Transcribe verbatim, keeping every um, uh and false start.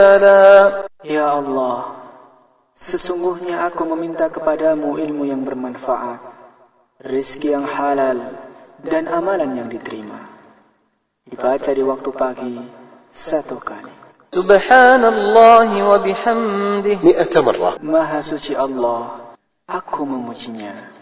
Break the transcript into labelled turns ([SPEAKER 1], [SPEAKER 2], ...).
[SPEAKER 1] Ya Allah, sesungguhnya aku meminta kepadamu ilmu yang bermanfaat, rezeki yang halal, dan amalan yang diterima. Dibaca di waktu pagi satu kali.
[SPEAKER 2] Subhanallah wa bihamdih
[SPEAKER 3] mi'ata marrah.
[SPEAKER 1] Maha suci Allah, aku memujinya